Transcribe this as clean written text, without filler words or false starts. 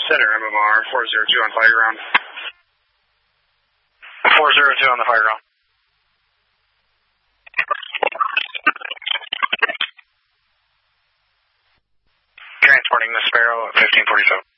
Center MMR 402 on fire ground. 402 on the fire ground. Transporting the Sparrow at 1547.